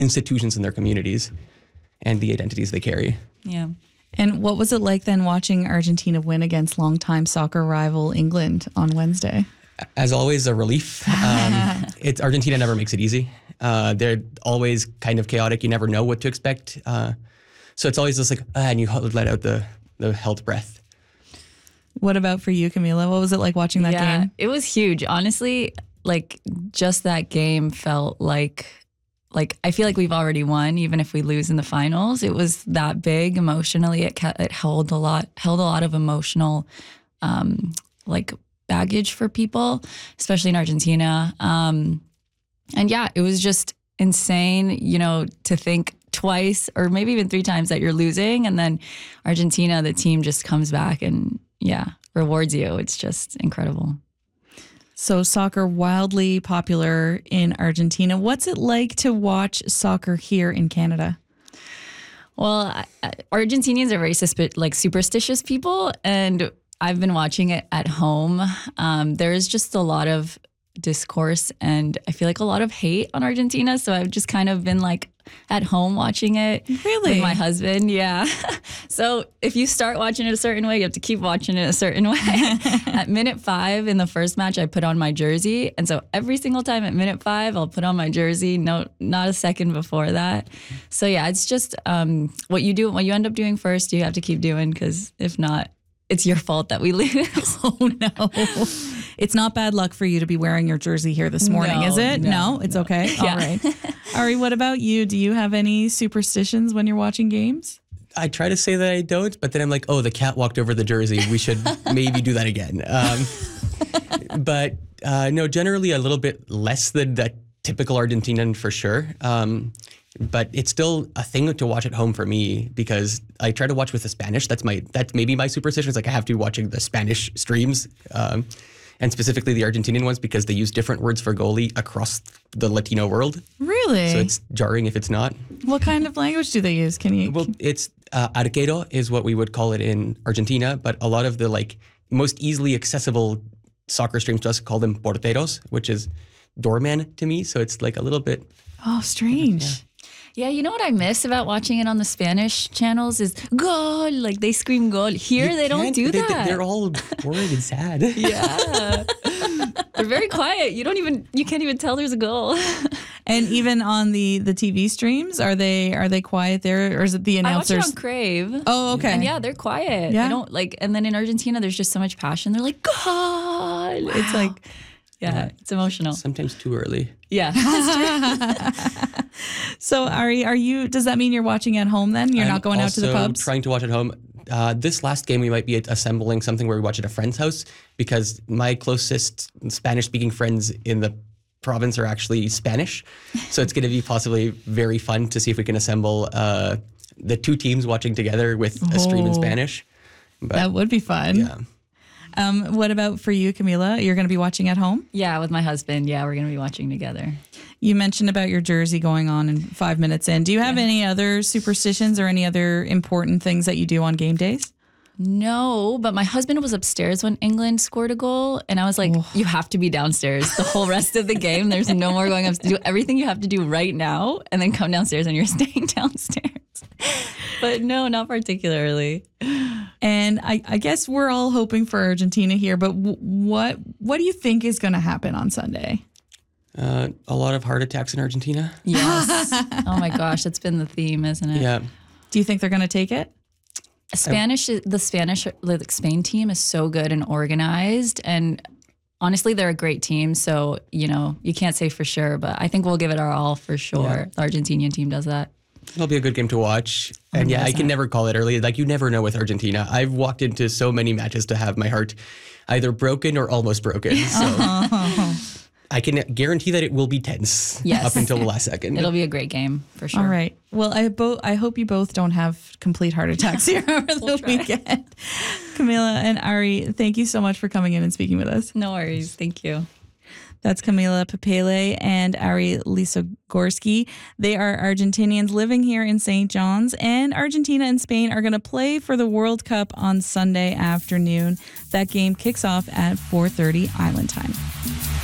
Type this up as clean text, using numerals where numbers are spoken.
institutions in their communities and the identities they carry. Yeah. And what was it like then watching Argentina win against longtime soccer rival England on Wednesday? As always, a relief. It's Argentina never makes it easy. They're always kind of chaotic. You never know what to expect. So it's always just like, and you let out the held breath. What about for you, Camila? What was it like watching that game? It was huge. Honestly, like just that game felt like I feel like we've already won, even if we lose in the finals. It was that big emotionally. It held a lot of emotional, baggage for people, especially in Argentina. And yeah, it was just insane, to think twice or maybe even 3 times that you're losing, and then Argentina, the team, just comes back and rewards you. It's just incredible. So soccer wildly popular in Argentina. What's it like to watch soccer here in Canada? Well, Argentinians are very superstitious people, and I've been watching it at home. There is just a lot of discourse and I feel like a lot of hate on Argentina. So I've just kind of been like at home watching it with my husband. Yeah. So if you start watching it a certain way, you have to keep watching it a certain way. At minute 5 in the first match, I put on my jersey. And so every single time at minute 5, I'll put on my jersey. No, not a second before that. So yeah, it's just what you end up doing first, you have to keep doing, because if not, it's your fault that we lose. Oh, no. It's not bad luck for you to be wearing your jersey here this morning, is it? No, it's okay. Yeah. All right. Ari, what about you? Do you have any superstitions when you're watching games? I try to say that I don't, but then I'm like, oh, the cat walked over the jersey. We should maybe do that again. But no, generally a little bit less than the typical Argentinian for sure. But it's still a thing to watch at home for me, because I try to watch with the Spanish. That's maybe my superstition. It's like I have to be watching the Spanish streams, and specifically the Argentinian ones, because they use different words for goalie across the Latino world. Really? So it's jarring if it's not. What kind of language do they use? Can you? Well, it's arquero is what we would call it in Argentina, but a lot of the most easily accessible soccer streams to us call them porteros, which is doorman to me. So it's like a little bit. Oh, strange. Yeah. Yeah, you know what I miss about watching it on the Spanish channels is goal. Like they scream goal. Here they don't do that. They're all worried and sad. Yeah. They're very quiet. You can't even tell there's a goal. And even on the TV streams, are they quiet there, or is it the announcers? I watch it on Crave. Oh, okay. And yeah, they're quiet. Yeah. They don't and then in Argentina there's just so much passion. They're like, goal. Wow. It's like, yeah, it's emotional. Sometimes too early. Yeah. So Ari, does that mean you're watching at home then? You're not going out to the pubs? I'm trying to watch at home. This last game, we might be assembling something where we watch at a friend's house, because my closest Spanish-speaking friends in the province are actually Spanish. So it's going to be possibly very fun to see if we can assemble the two teams watching together with a stream in Spanish. But, that would be fun. Yeah. What about for you, Camila? You're going to be watching at home? Yeah, with my husband. Yeah, we're going to be watching together. You mentioned about your jersey going on in 5 minutes in. Do you have any other superstitions or any other important things that you do on game days? No, but my husband was upstairs when England scored a goal, and I was like, you have to be downstairs the whole rest of the game. There's no more going upstairs. Do everything you have to do right now, and then come downstairs, and you're staying downstairs. But no, not particularly. And I guess we're all hoping for Argentina here, but what do you think is going to happen on Sunday? A lot of heart attacks in Argentina. Yes. Oh my gosh, that's been the theme, isn't it? Yeah. Do you think they're going to take it? The Spain team is so good and organized, and honestly, they're a great team. So, you can't say for sure, but I think we'll give it our all for sure. Yeah. The Argentinian team does that. It'll be a good game to watch. And yeah, I can never call it early. You never know with Argentina. I've walked into so many matches to have my heart either broken or almost broken. So I can guarantee that it will be tense up until the last second. It'll be a great game for sure. All right. Well, I hope you both don't have complete heart attacks here over the weekend. Camila and Ari, thank you so much for coming in and speaking with us. No worries. Thank you. That's Camila Pepele and Ari Lisogorski. They are Argentinians living here in St. John's, and Argentina and Spain are going to play for the World Cup on Sunday afternoon. That game kicks off at 4:30 Island time.